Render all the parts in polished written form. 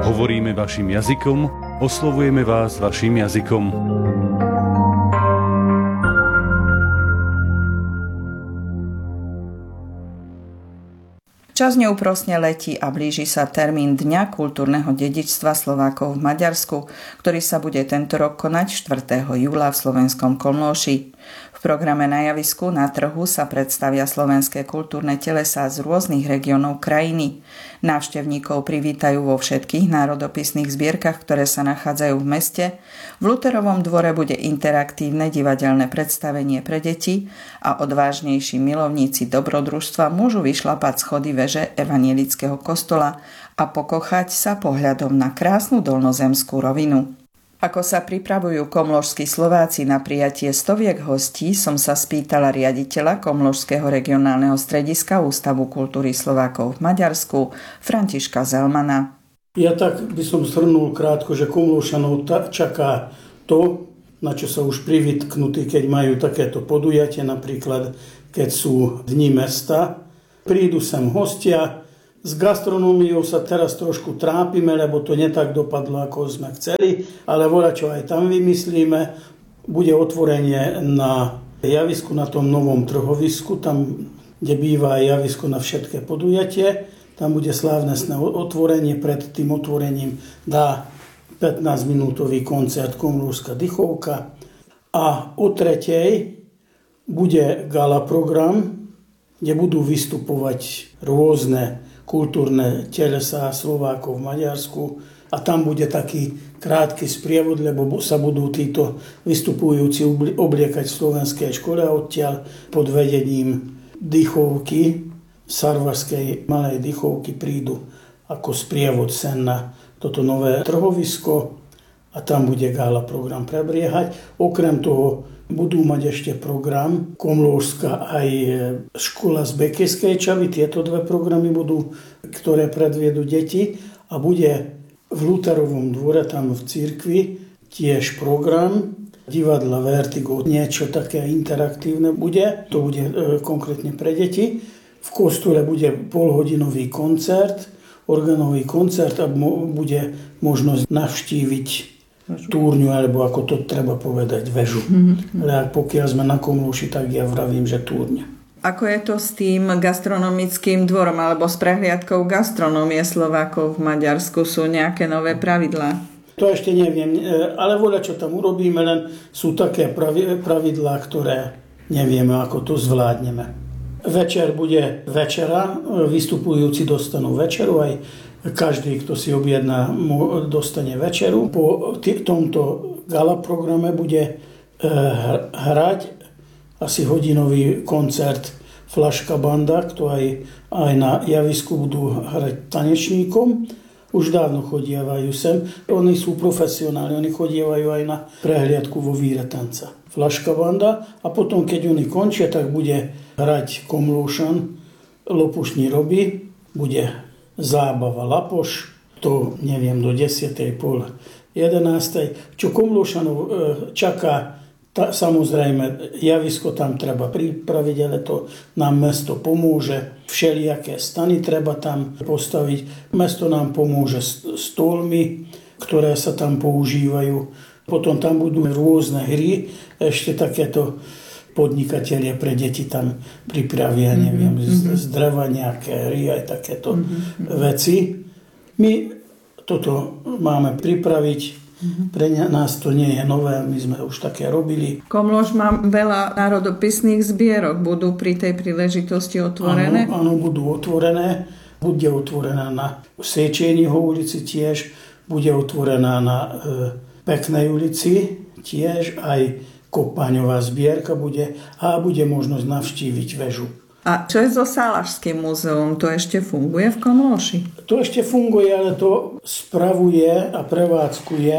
Hovoríme vašim jazykom, oslovujeme vás vašim jazykom. Čas neúprosne letí a blíži sa termín Dňa kultúrneho dedičstva Slovákov v Maďarsku, ktorý sa bude tento rok konať 4. júla v slovenskom Komlóši. V programe Na javisku na trhu sa predstavia slovenské kultúrne telesá z rôznych regiónov krajiny. Návštevníkov privítajú vo všetkých národopisných zbierkach, ktoré sa nachádzajú v meste. V Luterovom dvore bude interaktívne divadelné predstavenie pre deti a odvážnejší milovníci dobrodružstva môžu vyšlapať schody veže evanielického kostola a pokochať sa pohľadom na krásnu dolnozemskú rovinu. Ako sa pripravujú komlóžskí Slováci na prijatie stoviek hostí, som sa spýtala riaditeľa Komlóžského regionálneho strediska Ústavu kultúry Slovákov v Maďarsku, Františka Zelmana. Ja tak by som zhrnul krátko, že Komlóšanov čaká to, na čo sa už privytknutí, keď majú takéto podujatie, napríklad keď sú dni mesta. Prídu sem hostia. S gastronómiou sa teraz trošku trápime, lebo to netak dopadlo, ako sme chceli, ale voľačo aj tam vymyslíme. Bude otvorenie na javisku, na tom novom trhovisku, tam, kde býva javisko na všetké podujatie. Tam bude slávnostné otvorenie, pred tým otvorením dá 15-minútový koncert Komlóžska dychovka. A o 3:00 bude gala program, kde budú vystupovať rôzne kultúrne telesá Slovákov v Maďarsku a tam bude taký krátky sprievod, lebo sa budú títo vystupujúci obliekať v slovenskej škole a odtiaľ pod vedením dychovky, sarvarskej malej dychovky prídu ako sprievod sen na toto nové trhovisko a tam bude gála program prebiehať. Okrem toho budú mať ešte program Komlóžska aj škola z Bekeskej Čavy. Tieto dve programy budú, ktoré predviedú deti. A bude v Luterovom dvore, tam v cirkvi, tiež program divadla Vertigo. Niečo také interaktívne bude. To bude konkrétne pre deti. V kostole bude polhodinový koncert, organový koncert a bude možnosť navštíviť túrňu, alebo ako to treba povedať, väžu. Ale pokiaľ sme na Komlóši, tak ja vravím, že túrňa. Ako je to s tým gastronomickým dvorom alebo s prehliadkou gastronómie Slovákov v Maďarsku? Sú nejaké nové pravidlá? To ešte neviem, ale voľa, čo tam urobíme, len sú také pravidlá, ktoré nevieme, ako to zvládneme. Večer bude večera, vystupujúci dostanú večeru, aj každý, kto si objedná, dostane večeru. Po tomto gala programe bude hrať asi hodinový koncert Flaška banda, ktorý aj na javisku budú hrať tanečníkom. Už dávno chodievajú sem. Oni sú profesionáli, oni chodievajú aj na prehliadku vo víre tanca. Flaška banda a potom, keď oni končia, tak bude hrať Komlóšan, Lopušní Roby, bude zábava Lapoš, to neviem, do 10:30, 11:00. Čo Komlóšanov čaká, samozrejme, javisko tam treba pripraviť, ale to nám mesto pomôže. Všelijaké stany treba tam postaviť. Mesto nám pomôže stolmi, ktoré sa tam používajú. Potom tam budú rôzne hry, ešte takéto podnikatelia pre deti tam pripravia, neviem, z dreva nejaké hry, aj takéto veci. My toto máme pripraviť, pre nás to nie je nové, my sme už také robili. Komlóž má veľa národopisných zbierok, budú pri tej príležitosti otvorené? Áno, budú otvorené. Bude otvorená na Sečeniho ulici tiež, bude otvorená na Peknej ulici tiež, aj Kopáňová zbierka bude a bude možnosť navštíviť väžu. A čo je so Salašským múzeum? To ešte funguje v Komlóši? To ešte funguje, ale to spravuje a prevádzkuje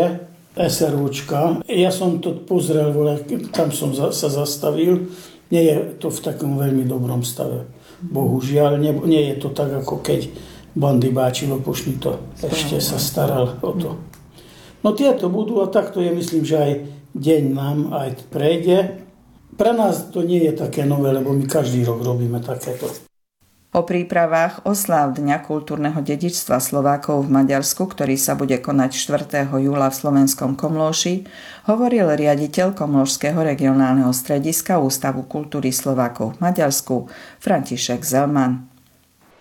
SROčka. Ja som to pozrel, tam som sa zastavil. Nie je to v takom veľmi dobrom stave. Bohužiaľ, nie je to tak, ako keď Bandy Báči Lopušný to ešte sa staral o to. No tieto budú a takto je, myslím, že aj deň nám aj prejde. Pre nás to nie je také nové, lebo my každý rok robíme takéto. O prípravách osláv Dňa kultúrneho dedičstva Slovákov v Maďarsku, ktorý sa bude konať 4. júla v slovenskom Komlóši, hovoril riaditeľ Komlóšskeho regionálneho strediska Ústavu kultúry Slovákov v Maďarsku František Zelman.